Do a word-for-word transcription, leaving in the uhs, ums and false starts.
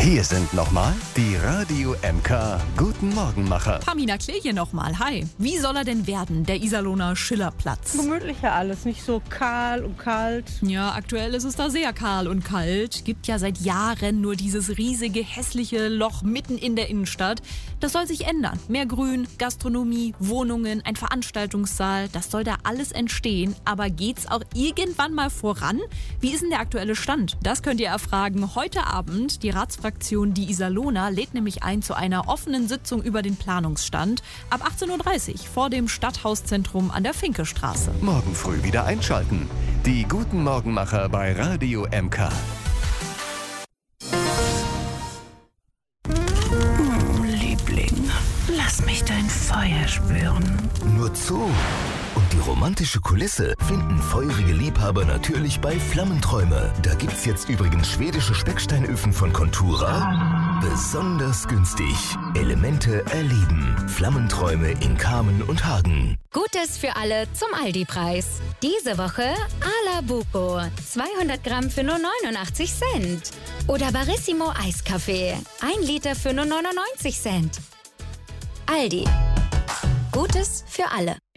Hier sind nochmal die Radio M K Guten Morgenmacher. Pamina Klee hier nochmal. Hi. Wie soll er denn werden, der Iserlohner Schillerplatz? Gemütlicher alles, nicht so kahl und kalt. Ja, aktuell ist es da sehr kahl und kalt. Gibt ja seit Jahren nur dieses riesige, hässliche Loch mitten in der Innenstadt. Das soll sich ändern. Mehr Grün, Gastronomie, Wohnungen, ein Veranstaltungssaal. Das soll da alles entstehen. Aber geht's auch irgendwann mal voran? Wie ist denn der aktuelle Stand? Das könnt ihr erfragen heute Abend. Die Ratsfraktion Die Iserlohner lädt nämlich ein zu einer offenen Sitzung über den Planungsstand ab achtzehn Uhr dreißig vor dem Stadthauszentrum an der Finkestraße. Morgen früh wieder einschalten. Die Guten Morgenmacher bei Radio M K. Hm, Liebling, lass mich dein Feuer spüren. Nur zu. Und die romantische Kulisse finden feurige Liebhaber natürlich bei Flammenträume. Da gibt's jetzt übrigens schwedische Specksteinöfen von Contura. Besonders günstig. Elemente erleben. Flammenträume in Kamen und Hagen. Gutes für alle zum Aldi-Preis. Diese Woche Ala Buco. zweihundert Gramm für nur neunundachtzig Cent. Oder Barissimo Eiskaffee. ein Liter für nur neunundneunzig Cent. Aldi. Gutes für alle.